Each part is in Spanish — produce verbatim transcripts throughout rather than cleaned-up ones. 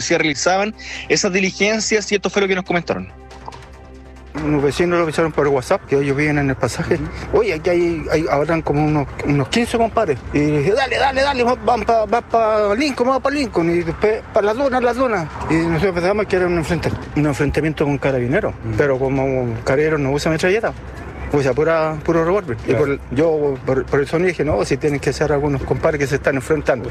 policías realizaban esas diligencias, y esto fue lo que nos comentaron. Unos vecinos lo avisaron por WhatsApp, que ellos viven en el pasaje. Uh-huh. Oye, aquí hay, hay habrán como unos, unos quince compadres. Y dije, dale, dale, dale, van para va pa Lincoln, vamos para Lincoln. Y después, para las dunas, las dunas. Y nosotros pensamos que era un, enfrenta, un enfrentamiento con carabineros. Uh-huh. Pero como carabineros no usan metralleta, usa pura, puro revólver. Claro. Y por, yo por, por eso dije, no, si tienen que ser algunos compadres que se están enfrentando.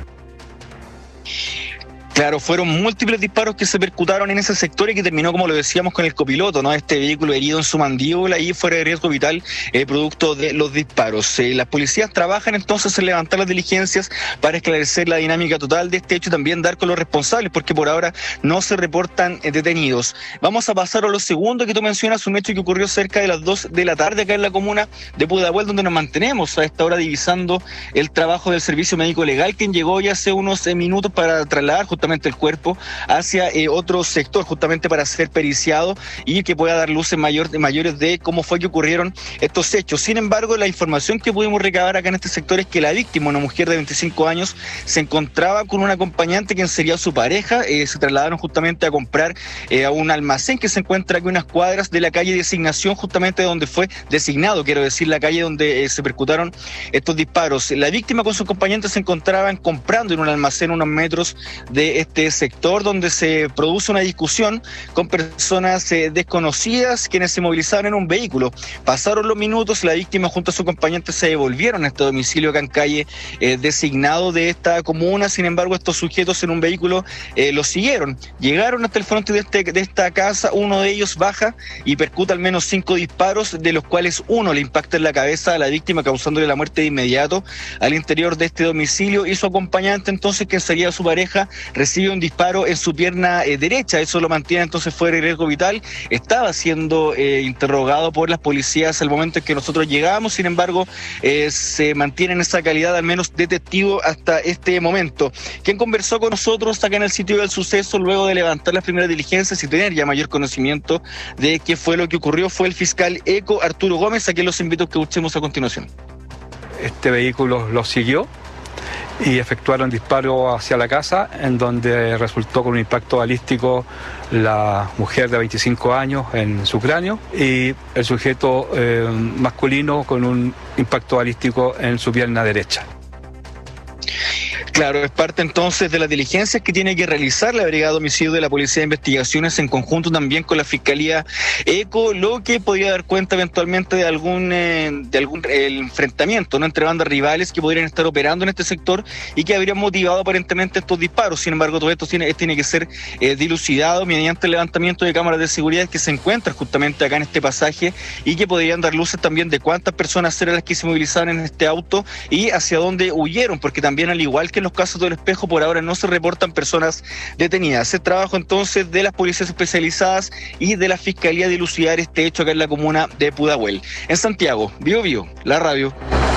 Claro, fueron múltiples disparos que se percutaron en ese sector y que terminó, como lo decíamos, con el copiloto, ¿no? Este vehículo herido en su mandíbula y fuera de riesgo vital, eh, producto de los disparos. Eh, las policías trabajan entonces en levantar las diligencias para esclarecer la dinámica total de este hecho y también dar con los responsables, porque por ahora no se reportan eh, detenidos. Vamos a pasar a lo segundo que tú mencionas, un hecho que ocurrió cerca de las dos de la tarde acá en la comuna de Pudahuel, donde nos mantenemos a esta hora divisando el trabajo del servicio médico legal, quien llegó ya hace unos eh, minutos para trasladar justamente el cuerpo hacia eh, otro sector, justamente para ser periciado y que pueda dar luces mayor, mayores de cómo fue que ocurrieron estos hechos. Sin embargo, la información que pudimos recabar acá en este sector es que la víctima, una mujer de veinticinco años, se encontraba con un acompañante quien sería su pareja. Eh, se trasladaron justamente a comprar eh, a un almacén que se encuentra aquí a unas cuadras de la calle Designación, justamente donde fue designado, quiero decir, la calle donde eh, se percutaron estos disparos. La víctima con su acompañante se encontraban comprando en un almacén unos metros de este sector, donde se produce una discusión con personas eh, desconocidas quienes se movilizaron en un vehículo. Pasaron los minutos, la víctima junto a su acompañante se devolvieron a este domicilio acá en calle eh, designado de esta comuna. Sin embargo, estos sujetos en un vehículo eh, los siguieron, llegaron hasta el frente de, este, de esta casa. Uno de ellos baja y percuta al menos cinco disparos, de los cuales uno le impacta en la cabeza a la víctima, causándole la muerte de inmediato al interior de este domicilio, y su acompañante, entonces, que sería su pareja, recibe un disparo en su pierna eh, derecha. Eso lo mantiene entonces fuera de riesgo vital. Estaba siendo eh, interrogado por las policías al momento en que nosotros llegamos. Sin embargo, eh, se mantiene en esa calidad al menos de testigo hasta este momento. Quien conversó con nosotros acá en el sitio del suceso luego de levantar las primeras diligencias y tener ya mayor conocimiento de qué fue lo que ocurrió fue el fiscal ECO Arturo Gómez, a quien los invito a que escuchemos a continuación. Este vehículo lo siguió y efectuaron disparos hacia la casa, en donde resultó con un impacto balístico la mujer de veinticinco años en su cráneo y el sujeto eh, masculino con un impacto balístico en su pierna derecha. Claro, es parte entonces de las diligencias que tiene que realizar la Brigada de Homicidio de la Policía de Investigaciones en conjunto también con la Fiscalía ECO, lo que podría dar cuenta eventualmente de algún eh, de algún el enfrentamiento, ¿no?, entre bandas rivales que podrían estar operando en este sector y que habrían motivado aparentemente estos disparos. Sin embargo, todo esto tiene, tiene que ser eh, dilucidado mediante el levantamiento de cámaras de seguridad que se encuentran justamente acá en este pasaje y que podrían dar luces también de cuántas personas eran las que se movilizaban en este auto y hacia dónde huyeron, porque también, al igual que en los casos del Espejo, por ahora no se reportan personas detenidas. Es trabajo entonces de las policías especializadas y de la Fiscalía de dilucidar este hecho acá en la comuna de Pudahuel. En Santiago, Bio Bio, la radio.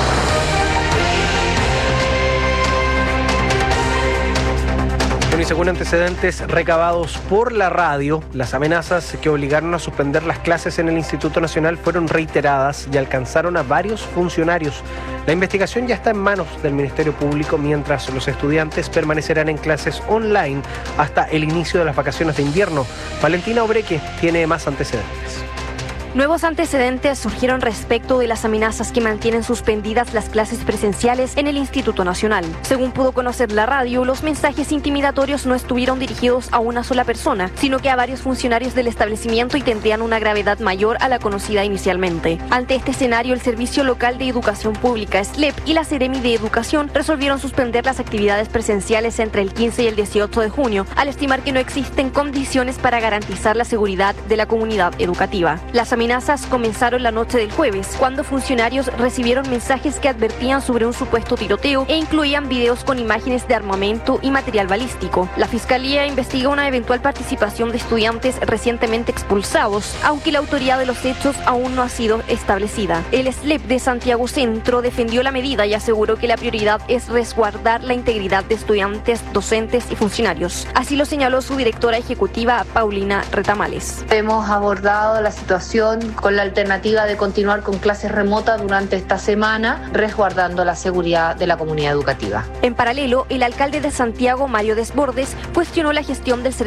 Y según antecedentes recabados por la radio, las amenazas que obligaron a suspender las clases en el Instituto Nacional fueron reiteradas y alcanzaron a varios funcionarios. La investigación ya está en manos del Ministerio Público, mientras los estudiantes permanecerán en clases online hasta el inicio de las vacaciones de invierno. Valentina Obreque tiene más antecedentes. Nuevos antecedentes surgieron respecto de las amenazas que mantienen suspendidas las clases presenciales en el Instituto Nacional. Según pudo conocer la radio, los mensajes intimidatorios no estuvieron dirigidos a una sola persona, sino que a varios funcionarios del establecimiento y tendrían una gravedad mayor a la conocida inicialmente. Ante este escenario, el Servicio Local de Educación Pública, S L E P, y la Seremi de Educación resolvieron suspender las actividades presenciales entre el quince y el dieciocho de junio, al estimar que no existen condiciones para garantizar la seguridad de la comunidad educativa. Las amenazas comenzaron la noche del jueves, cuando funcionarios recibieron mensajes que advertían sobre un supuesto tiroteo e incluían videos con imágenes de armamento y material balístico. La Fiscalía investiga una eventual participación de estudiantes recientemente expulsados, aunque la autoría de los hechos aún no ha sido establecida. El S L E P de Santiago Centro defendió la medida y aseguró que la prioridad es resguardar la integridad de estudiantes, docentes y funcionarios. Así lo señaló su directora ejecutiva, Paulina Retamales. Hemos abordado la situación con la alternativa de continuar con clases remotas durante esta semana, resguardando la seguridad de la comunidad educativa. En paralelo, el alcalde de Santiago, Mario Desbordes, cuestionó la gestión del